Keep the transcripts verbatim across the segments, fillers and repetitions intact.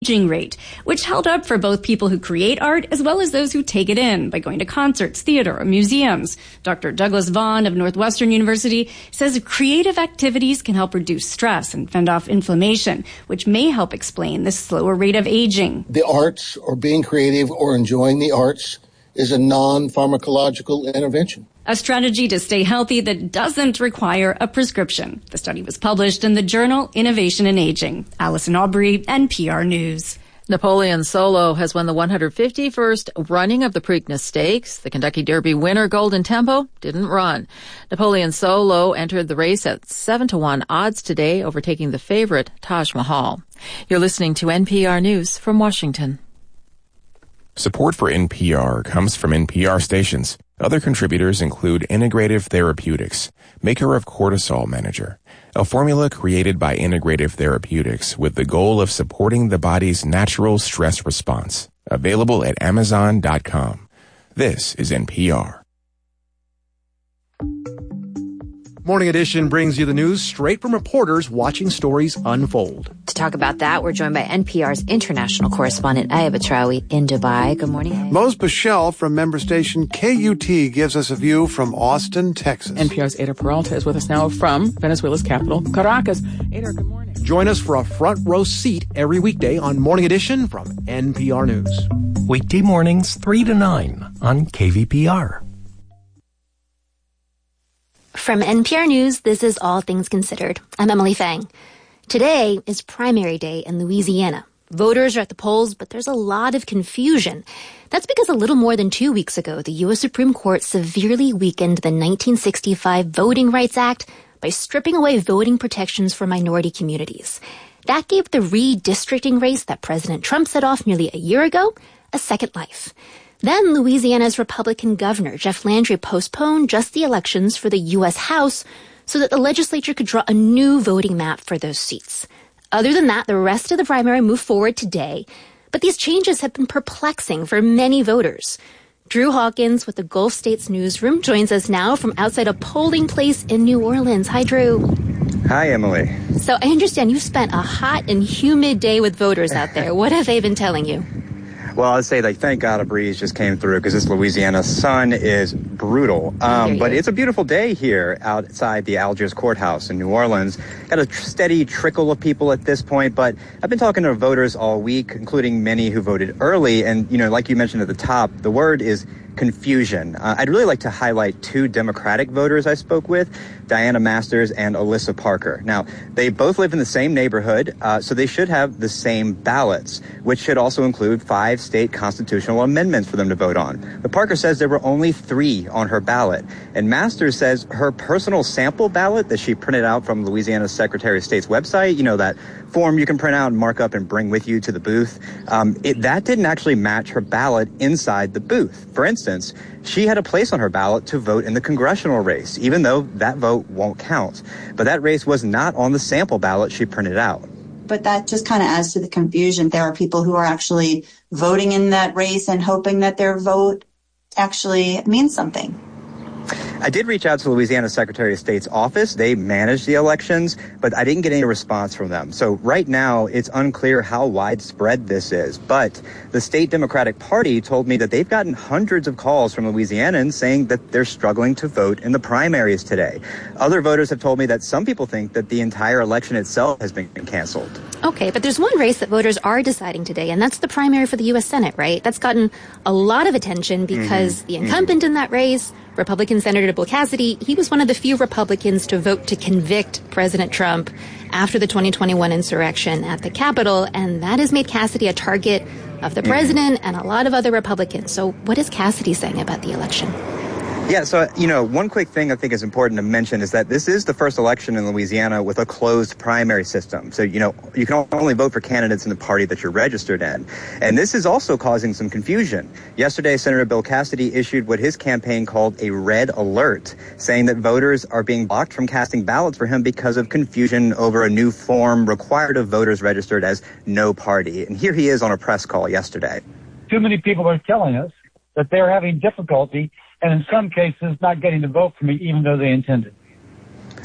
aging rate, which held up for both people who create art as well as those who take it in by going to concerts, theater, or museums. Doctor Douglas Vaughn of Northwestern University says creative activities can help reduce stress and fend off inflammation, which may help explain the slower rate of aging. The arts, or being creative or enjoying the arts, is a non-pharmacological intervention. A strategy to stay healthy that doesn't require a prescription. The study was published in the journal Innovation in Aging. Allison Aubrey, N P R News. Napoleon Solo has won the one hundred fifty-first running of the Preakness Stakes. The Kentucky Derby winner, Golden Tempo, didn't run. Napoleon Solo entered the race at seven to one odds today, overtaking the favorite, Taj Mahal. You're listening to N P R News from Washington. Support for N P R comes from N P R stations. Other contributors include Integrative Therapeutics, maker of Cortisol Manager, a formula created by Integrative Therapeutics with the goal of supporting the body's natural stress response. Available at amazon dot com. This is N P R. Morning Edition brings you the news straight from reporters watching stories unfold. To talk about that, we're joined by N P R's international correspondent, Aya Batrawi, in Dubai. Good morning, Aya. Mose Bichelle from member station K U T gives us a view from Austin, Texas. N P R's Ada Peralta is with us now from Venezuela's capital, Caracas. Ada, good morning. Join us for a front row seat every weekday on Morning Edition from N P R News. Weekday mornings, three to nine on K V P R. From N P R News, this is All Things Considered. I'm Emily Fang. Today is primary day in Louisiana. Voters are at the polls, but there's a lot of confusion. That's because a little more than two weeks ago, the U S Supreme Court severely weakened the nineteen sixty-five Voting Rights Act by stripping away voting protections for minority communities. That gave the redistricting race that President Trump set off nearly a year ago a second life. Then Louisiana's Republican governor, Jeff Landry, postponed just the elections for the U S House so that the legislature could draw a new voting map for those seats. Other than that, the rest of the primary moved forward today. But these changes have been perplexing for many voters. Drew Hawkins with the Gulf States Newsroom joins us now from outside a polling place in New Orleans. Hi, Drew. Hi, Emily. So I understand you spent a hot and humid day with voters out there. What have they been telling you? Well, I'd say, like, thank God a breeze just came through because this Louisiana sun is brutal. Um, but it's a beautiful day here outside the Algiers Courthouse in New Orleans. Got a tr- steady trickle of people at this point, but I've been talking to voters all week, including many who voted early. And, you know, like you mentioned at the top, the word is confusion. Uh, I'd really like to highlight two Democratic voters I spoke with, Diana Masters and Alyssa Parker. Now, they both live in the same neighborhood, uh, so they should have the same ballots, which should also include five state constitutional amendments for them to vote on. But Parker says there were only three on her ballot. And Masters says her personal sample ballot that she printed out from Louisiana's Secretary of State's website, you know, that form you can print out and mark up and bring with you to the booth, um, it, that didn't actually match her ballot inside the booth. For instance, she had a place on her ballot to vote in the congressional race, even though that vote won't count. But that race was not on the sample ballot she printed out. But that just kind of adds to the confusion. There are people who are actually voting in that race and hoping that their vote actually means something. I did reach out to Louisiana's Secretary of State's office. They manage the elections, but I didn't get any response from them. So right now, it's unclear how widespread this is. But the state Democratic Party told me that they've gotten hundreds of calls from Louisianans saying that they're struggling to vote in the primaries today. Other voters have told me that some people think that the entire election itself has been canceled. Okay, but there's one race that voters are deciding today, and that's the primary for the U S Senate, right? That's gotten a lot of attention because mm-hmm. the incumbent mm-hmm. in that race, Republican Senator Bill Cassidy, he was one of the few Republicans to vote to convict President Trump after the twenty twenty-one insurrection at the Capitol, and that has made Cassidy a target of the president mm-hmm. and a lot of other Republicans. So what is Cassidy saying about the election? Yeah, so, you know, one quick thing I think is important to mention is that this is the first election in Louisiana with a closed primary system. So, you know, you can only vote for candidates in the party that you're registered in. And this is also causing some confusion. Yesterday, Senator Bill Cassidy issued what his campaign called a red alert, saying that voters are being blocked from casting ballots for him because of confusion over a new form required of voters registered as no party. And here he is on a press call yesterday. Too many people are telling us that they're having difficulty and in some cases not getting to vote for me even though they intended.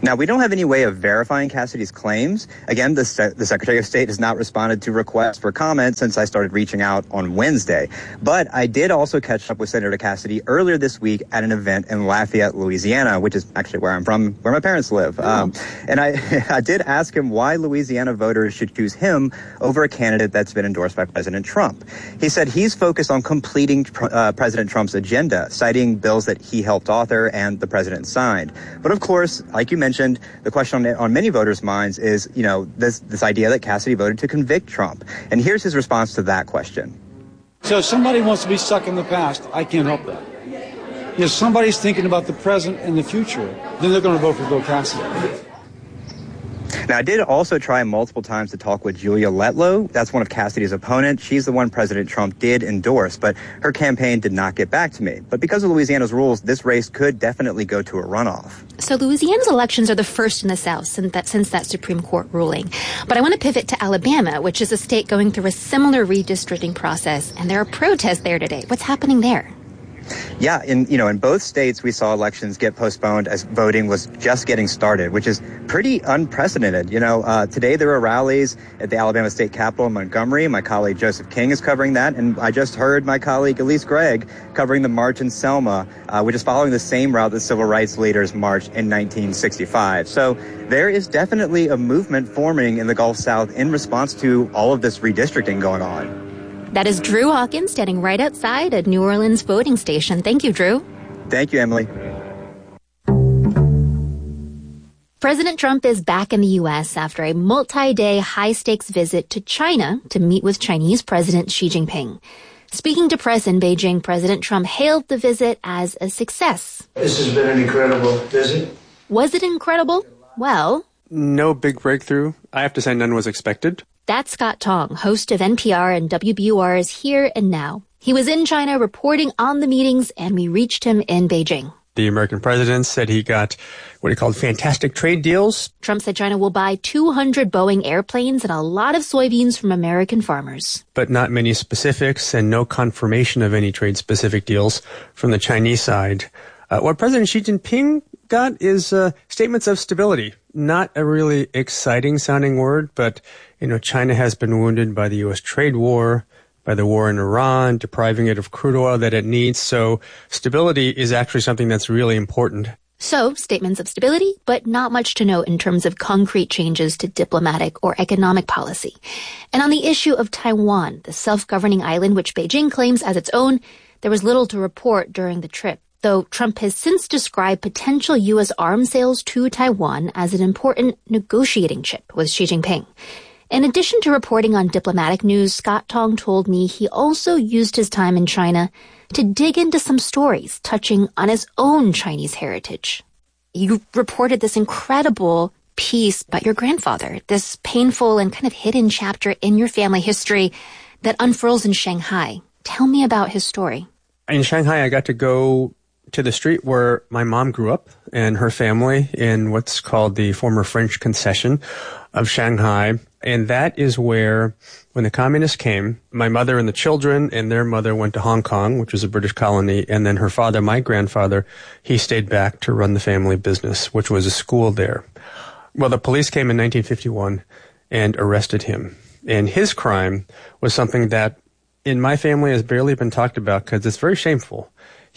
Now, we don't have any way of verifying Cassidy's claims. Again, the, se- the Secretary of State has not responded to requests for comment since I started reaching out on Wednesday. But I did also catch up with Senator Cassidy earlier this week at an event in Lafayette, Louisiana, which is actually where I'm from, where my parents live. Oh. Um, and I, I did ask him why Louisiana voters should choose him over a candidate that's been endorsed by President Trump. He said he's focused on completing uh, President Trump's agenda, citing bills that he helped author and the president signed. But of course, like you mentioned, the question on, on many voters' minds is, you know, this, this idea that Cassidy voted to convict Trump. And here's his response to that question. So if somebody wants to be stuck in the past, I can't help that. If somebody's thinking about the present and the future, then they're going to vote for Bill Cassidy. Now, I did also try multiple times to talk with Julia Letlow. That's one of Cassidy's opponents. She's the one President Trump did endorse, but her campaign did not get back to me. But because of Louisiana's rules, this race could definitely go to a runoff. So Louisiana's elections are the first in the South since that, since that Supreme Court ruling. But I want to pivot to Alabama, which is a state going through a similar redistricting process, and there are protests there today. What's happening there? Yeah, in you know, in both states, we saw elections get postponed as voting was just getting started, which is pretty unprecedented. You know, uh, today there were rallies at the Alabama State Capitol in Montgomery. My colleague Joseph King is covering that, and I just heard my colleague Elise Gregg covering the march in Selma, uh, which is following the same route that civil rights leaders marched in nineteen sixty-five. So there is definitely a movement forming in the Gulf South in response to all of this redistricting going on. That is Drew Hawkins standing right outside a New Orleans voting station. Thank you, Drew. Thank you, Emily. President Trump is back in the U S after a multi-day high-stakes visit to China to meet with Chinese President Xi Jinping. Speaking to press in Beijing, President Trump hailed the visit as a success. This has been an incredible visit. Was it incredible? Well, no big breakthrough. I have to say none was expected. That's Scott Tong, host of N P R and W B U R's Here and Now. He was in China reporting on the meetings, and we reached him in Beijing. The American president said he got what he called fantastic trade deals. Trump said China will buy two hundred Boeing airplanes and a lot of soybeans from American farmers. But not many specifics and no confirmation of any trade-specific deals from the Chinese side. Uh, what President Xi Jinping got is uh, statements of stability. Not a really exciting-sounding word, but, you know, China has been wounded by the U S trade war, by the war in Iran, depriving it of crude oil that it needs. So stability is actually something that's really important. So, statements of stability, but not much to note in terms of concrete changes to diplomatic or economic policy. And on the issue of Taiwan, the self-governing island which Beijing claims as its own, there was little to report during the trip, though Trump has since described potential U S arms sales to Taiwan as an important negotiating chip with Xi Jinping. In addition to reporting on diplomatic news, Scott Tong told me he also used his time in China to dig into some stories touching on his own Chinese heritage. You reported this incredible piece about your grandfather, this painful and kind of hidden chapter in your family history that unfurls in Shanghai. Tell me about his story. In Shanghai, I got to go to the street where my mom grew up and her family in what's called the former French concession of Shanghai. And that is where, when the communists came, my mother and the children and their mother went to Hong Kong, which was a British colony. And then her father, my grandfather, he stayed back to run the family business, which was a school there. Well, the police came in nineteen fifty-one and arrested him. And his crime was something that in my family has barely been talked about because it's very shameful.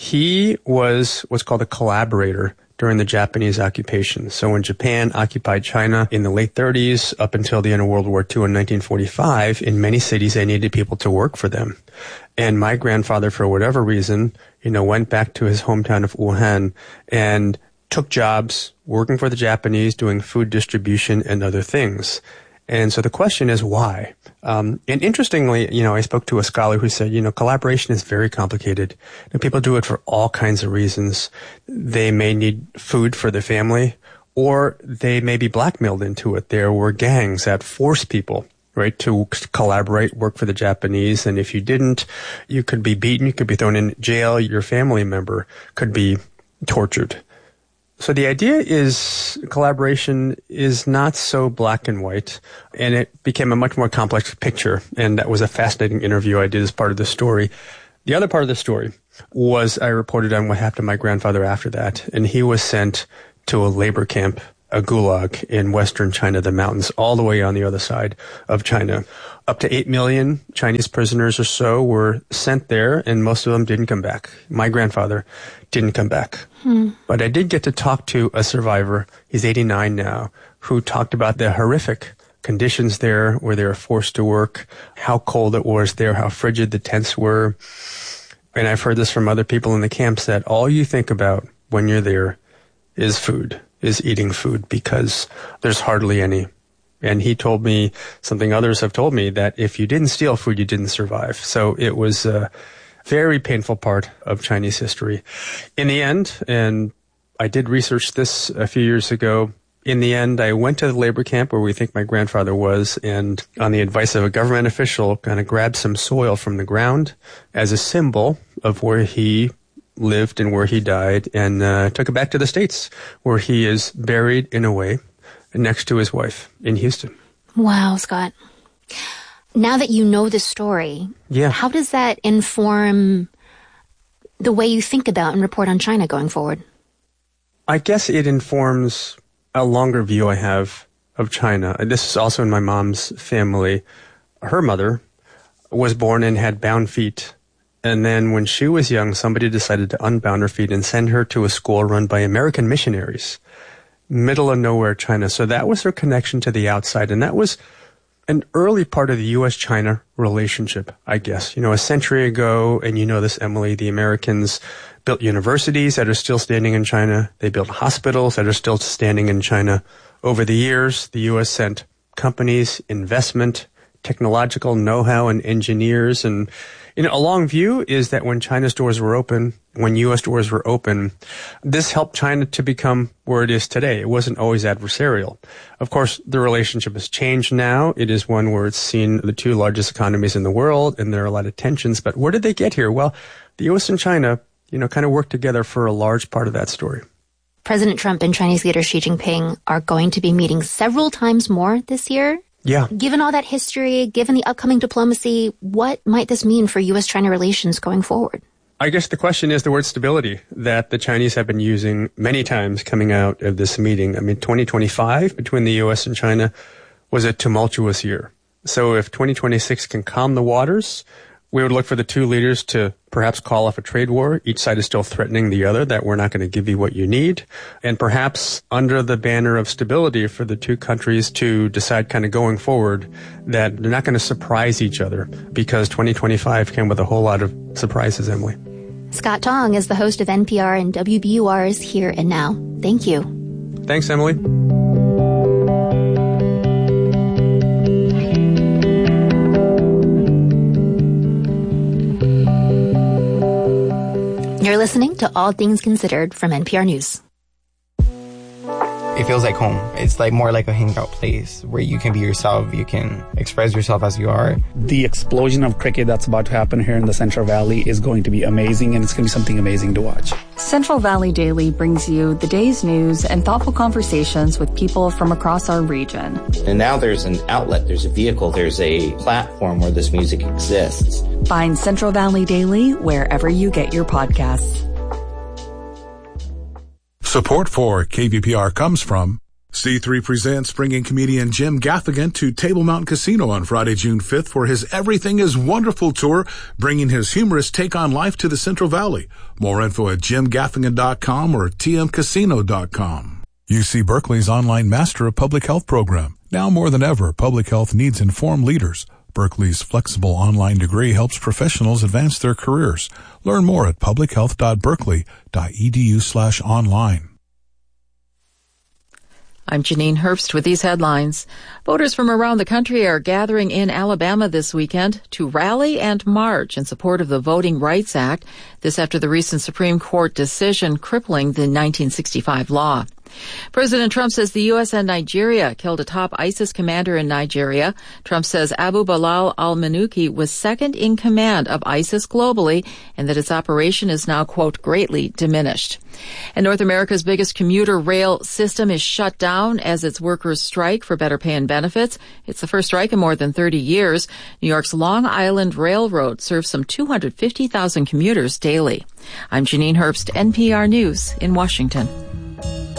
He was what's called a collaborator during the Japanese occupation. So when Japan occupied China in the late thirties up until the end of World War Two in nineteen forty-five, in many cities they needed people to work for them. And my grandfather, for whatever reason, you know, went back to his hometown of Wuhan and took jobs working for the Japanese, doing food distribution and other things. And so the question is why? Um, and interestingly, you know, I spoke to a scholar who said, you know, collaboration is very complicated. And people do it for all kinds of reasons. They may need food for their family, or they may be blackmailed into it. There were gangs that forced people, right, to collaborate, work for the Japanese. And if you didn't, you could be beaten, you could be thrown in jail, your family member could be tortured. So the idea is collaboration is not so black and white, and it became a much more complex picture, and that was a fascinating interview I did as part of the story. The other part of the story was I reported on what happened to my grandfather after that, and he was sent to a labor camp a gulag in western China, the mountains, all the way on the other side of China. Up to eight million Chinese prisoners or so were sent there, and most of them didn't come back. My grandfather didn't come back. Hmm. But I did get to talk to a survivor, he's eighty-nine now, who talked about the horrific conditions there where they were forced to work, how cold it was there, how frigid the tents were. And I've heard this from other people in the camps that all you think about when you're there is food, is eating food, because there's hardly any. And he told me something others have told me, that if you didn't steal food, you didn't survive. So it was a very painful part of Chinese history. In the end, and I did research this a few years ago, in the end, I went to the labor camp where we think my grandfather was, and on the advice of a government official, kind of grabbed some soil from the ground as a symbol of where he lived and where he died, and uh, took it back to the States, where he is buried in a way next to his wife in Houston. Wow, Scott. Now that you know the story, yeah. how does that inform the way you think about and report on China going forward? I guess it informs a longer view I have of China. This is also in my mom's family. Her mother was born and had bound feet. And then when she was young, somebody decided to unbound her feet and send her to a school run by American missionaries. Middle of nowhere China. So that was her connection to the outside. And that was an early part of the U S China relationship, I guess. You know, a century ago, and you know this, Emily, the Americans built universities that are still standing in China. They built hospitals that are still standing in China. Over the years, the U S sent companies, investment, technological know-how, and engineers. And you know, a long view is that when China's doors were open, when U S doors were open, this helped China to become where it is today. It wasn't always adversarial. Of course, the relationship has changed now. It is one where it's seen the two largest economies in the world, and there are a lot of tensions. But where did they get here? Well, the U S and China, you know, kind of worked together for a large part of that story. President Trump and Chinese leader Xi Jinping are going to be meeting several times more this year. Yeah. Given all that history, given the upcoming diplomacy, what might this mean for U S China relations going forward? I guess the question is the word stability that the Chinese have been using many times coming out of this meeting. I mean, twenty twenty-five between the U S and China was a tumultuous year. So if twenty twenty-six can calm the waters, we would look for the two leaders to perhaps call off a trade war. Each side is still threatening the other that we're not going to give you what you need. And perhaps under the banner of stability for the two countries to decide kind of going forward that they're not going to surprise each other, because twenty twenty-five came with a whole lot of surprises, Emily. Scott Tong is the host of N P R and W B U R's Here and Now. Thank you. Thanks, Emily. You're listening to All Things Considered from N P R News. It feels like home. It's like more like a hangout place where you can be yourself. You can express yourself as you are. The explosion of cricket that's about to happen here in the Central Valley is going to be amazing, and it's going to be something amazing to watch. Central Valley Daily brings you the day's news and thoughtful conversations with people from across our region. And now there's an outlet, there's a vehicle, there's a platform where this music exists. Find Central Valley Daily wherever you get your podcasts. Support for K V P R comes from C three Presents, bringing comedian Jim Gaffigan to Table Mountain Casino on Friday, June fifth for his Everything is Wonderful tour, bringing his humorous take on life to the Central Valley. More info at jim gaffigan dot com or t m casino dot com. U C Berkeley's online Master of Public Health program. Now more than ever, public health needs informed leaders. Berkeley's flexible online degree helps professionals advance their careers. Learn more at public health dot berkeley dot e d u slash online. I'm Janine Herbst with these headlines. Voters from around the country are gathering in Alabama this weekend to rally and march in support of the Voting Rights Act. This after the recent Supreme Court decision crippling the nineteen sixty-five law. President Trump says the U S and Nigeria killed a top ISIS commander in Nigeria. Trump says Abu Bilal al-Manuki was second in command of ISIS globally and that its operation is now, quote, greatly diminished. And North America's biggest commuter rail system is shut down as its workers strike for better pay and benefits. It's the first strike in more than thirty years. New York's Long Island Railroad serves some two hundred fifty thousand commuters daily. I'm Janine Herbst, N P R News in Washington.